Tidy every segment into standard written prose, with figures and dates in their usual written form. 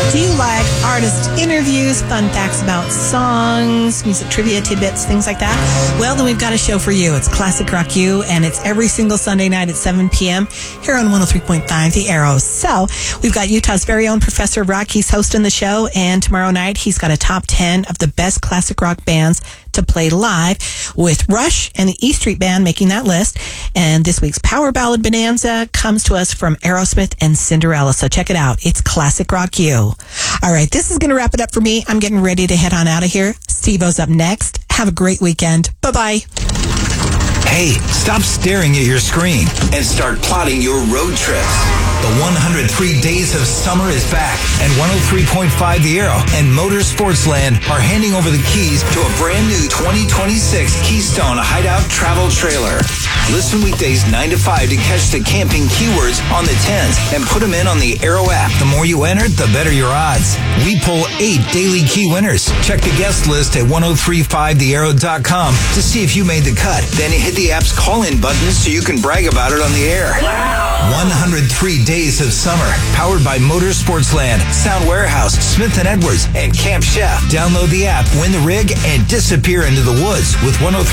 Do you like artist interviews, fun facts about songs, music trivia, tidbits, things like that? Well, then we've got a show for you. It's Classic Rock U, and it's every single Sunday night at 7 p.m. here on 103.5 The Arrow. So we've got Utah's very own Professor of Rock. He's hosting the show, and tomorrow night he's got a top 10 of the best classic rock bands to play live, with Rush and the E Street Band making that list. And this week's Power Ballad Bonanza comes to us from Aerosmith and Cinderella. So check it out. It's Classic Rock U. All right, this is going to wrap it up for me. I'm getting ready to head on out of here. Steve-O's up next. Have a great weekend. Bye-bye. Hey, stop staring at your screen and start plotting your road trips. The 103 Days of Summer is back, and 103.5 The Arrow and Motorsportsland are handing over the keys to a brand new 2026 Keystone Hideout travel trailer. Listen weekdays 9 to 5 to catch the camping keywords on the 10s and put them in on the Arrow app. The more you enter, the better your odds. We pull 8 daily key winners. Check the guest list at 1035thearrow.com to see if you made the cut. Then hit the app's call-in button so you can brag about it on the air. Wow. 103 Days of Summer, powered by Motorsportsland, Sound Warehouse, Smith & Edwards, and Camp Chef. Download the app, win the rig, and disappear into the woods with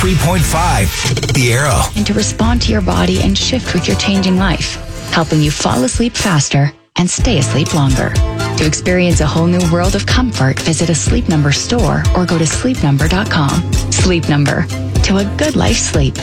103.5 The Arrow. And to respond to your body and shift with your changing life, helping you fall asleep faster and stay asleep longer. To experience a whole new world of comfort, visit a Sleep Number store or go to sleepnumber.com. Sleep Number. To a good life sleep.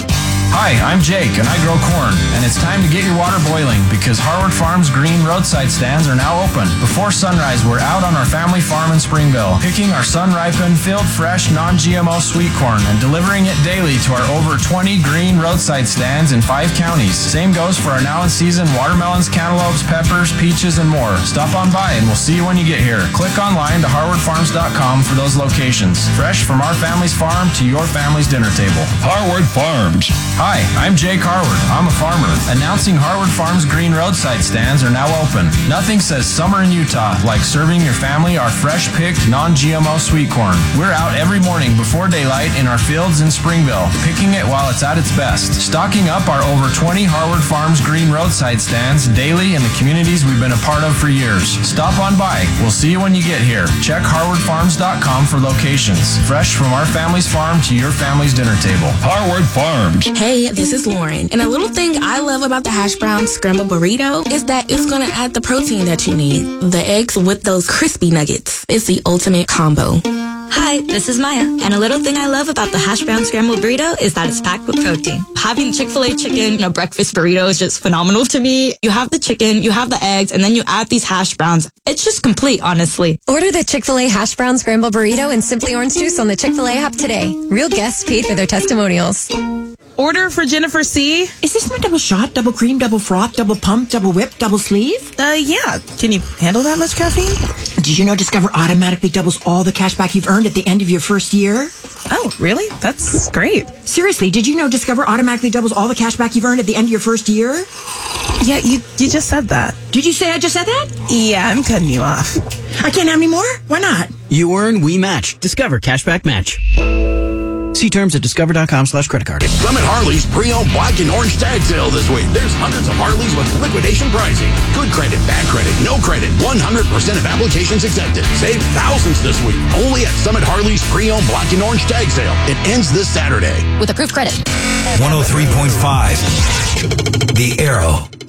Hi, I'm Jake, and I grow corn, and it's time to get your water boiling because Harwood Farms green roadside stands are now open. Before sunrise, we're out on our family farm in Springville, picking our sun-ripened, field fresh, non-GMO sweet corn and delivering it daily to our over 20 green roadside stands in 5 counties. Same goes for our now-in-season watermelons, cantaloupes, peppers, peaches, and more. Stop on by, and we'll see you when you get here. Click online to harwoodfarms.com for those locations. Fresh from our family's farm to your family's dinner table. Harwood Farms. Hi, I'm Jake Harwood. I'm a farmer. Announcing Harwood Farms green roadside stands are now open. Nothing says summer in Utah like serving your family our fresh-picked, non-GMO sweet corn. We're out every morning before daylight in our fields in Springville, picking it while it's at its best. Stocking up our over 20 Harwood Farms green roadside stands daily in the communities we've been a part of for years. Stop on by. We'll see you when you get here. Check harwoodfarms.com for locations. Fresh from our family's farm to your family's dinner table. Harwood Farms. Hey, this is Lauren, and a little thing I love about the hash brown scramble burrito is that it's going to add the protein that you need. The eggs with those crispy nuggets. It's the ultimate combo. Hi, this is Maya, and a little thing I love about the hash brown scrambled burrito is that it's packed with protein. Having Chick-fil-A chicken in a breakfast burrito is just phenomenal to me. You have the chicken, you have the eggs, and then you add these hash browns. It's just complete, honestly. Order the Chick-fil-A hash brown scrambled burrito and Simply Orange Juice on the Chick-fil-A app today. Real guests paid for their testimonials. Order for Jennifer C. Is this my double shot, double cream, double froth, double pump, double whip, double sleeve? Yeah. Can you handle that much caffeine? Did you know Discover automatically doubles all the cash back you've earned at the end of your first year? Oh, really? That's great. Seriously, did you know Discover automatically doubles all the cash back you've earned at the end of your first year? Yeah, you just said that. Did you say I just said that? Yeah, I'm cutting you off. I can't have any more? Why not? You earn, we match. Discover Cashback Match. See terms at discover.com/creditcard. Summit Harley's pre-owned black and orange tag sale this week. There's hundreds of Harleys with liquidation pricing. Good credit, bad credit, no credit. 100% of applications accepted. Save thousands this week. Only at Summit Harley's pre-owned black and orange tag sale. It ends this Saturday. With approved credit. 103.5 The Arrow.